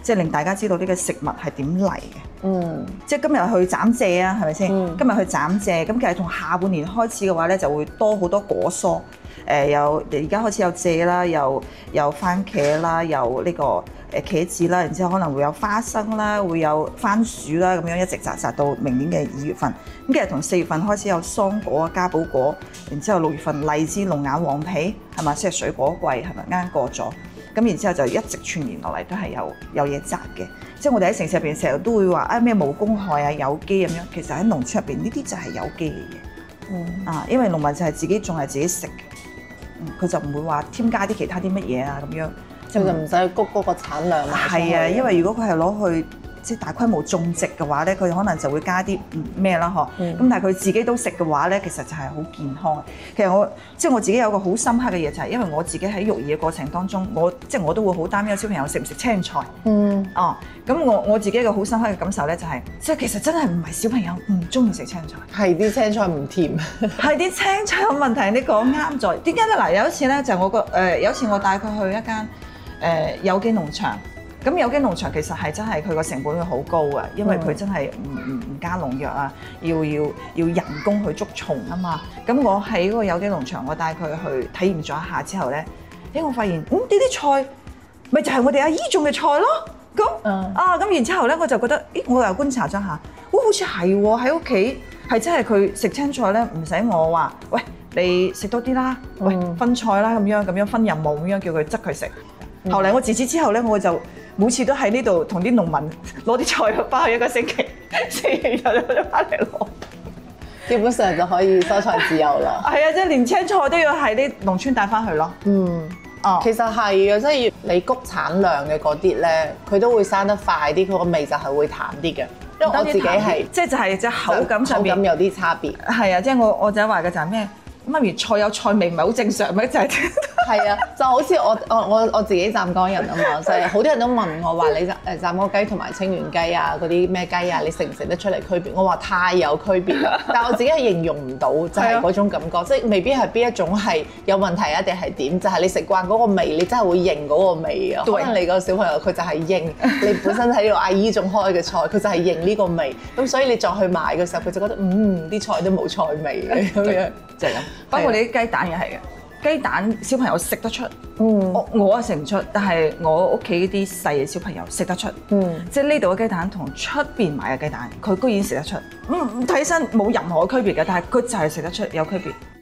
即係令大家知道呢個食物係點嚟嘅。即係今日去斬蔗啊，係咪先？今日去斬蔗，咁其實從下半年開始嘅話咧，就會多好多果蔬。有而家開始有蔗啦，有番茄啦，有呢個茄子啦，然之後可能會有花生啦，會有番薯啦，咁樣一直摘到明年嘅2月份。咁其實從4月份開始有桑果啊、嘉寶果，然之後6月份荔枝、龍眼、黃皮，係咪？即係水果季，係咪啱過咗？咁然之後就一直串連落嚟都係有嘢摘嘅。即係我哋喺城市入邊成日都會話咩無公害啊、有機咁樣，其實喺農村入邊呢啲就係有機嘅嘢。因為農民就係自己種係自己食嘅。佢就唔會話添加啲其他啲乜嘢啊咁樣， 就唔使谷嗰個產量。 係啊，因為如果佢係攞去即係大規模種植嘅話咧，佢可能就會加啲咩啦嗬。咁但係佢自己都食嘅話咧，其實就係好健康。其實我自己有個好深刻嘅嘢就係，因為我自己喺育兒嘅過程當中，我都會好擔憂小朋友食唔食青菜。咁我自己一個好深刻嘅感受咧，就係即係其實真係唔係小朋友唔中意食青菜， 係啲青菜唔甜， 係啲青菜有問題。你講啱咗，點解咧？嗱，有一次咧就有一次我帶佢去一間有機農場。咁有機農場其實係真係佢個成本會好高嘅，因為佢真係唔加農藥啊，要人工去捉蟲啊嘛。咁我喺嗰個有機農場，我帶佢去體驗咗一下之後咧，我發現呢啲菜咪就係我哋阿姨種嘅菜咯。咁然之後咧，我就覺得，我又觀察咗下，好似係喎，喺屋企係真係佢食青菜咧，唔使我話，喂，你食多啲啦，喂，分菜啦，咁樣分任務咁樣叫佢執佢食。後嚟我自此之後咧，我就每次都喺呢度同啲農民攞啲菜翻去，一個星期4日就翻嚟攞， 基本上就可以蔬菜自由啦。 係啊，即係連青菜都要喺啲農村帶翻去咯。 其實係嘅，即係你谷產量嘅嗰啲咧，佢都會生得快啲，佢個味就係會淡啲嘅。因為我自己係即係就係隻口感上面有啲差別。 係啊，即係我仔話嘅就係咩？媽咪菜有菜味唔係好正常咩？就係係啊，就好似我自己湛江人啊嘛，就係好多人都問我話你湛江雞同埋清遠雞啊嗰啲咩雞啊，你食唔食得出嚟區別？我話太有區別啦，但係我自己係形容唔到，就係嗰種感覺，即係未必係邊一種係有問題啊，定係點？就係你食慣嗰個味，你真係會認嗰個味啊。可能你個小朋友佢就係認你本身喺度阿姨種開嘅菜，佢就係認呢個味，咁所以你再去買嘅時候，佢就覺得啲菜都冇菜味嘅咁樣，就係咁。 包括你啲雞蛋又係嘅。雞蛋小朋友食得出，我食唔出，但係我屋企啲細嘅小朋友食得出，即係呢度嘅雞蛋同出邊買嘅雞蛋，佢居然食得出，睇起身冇任何區別嘅，但係佢就係食得出有區別。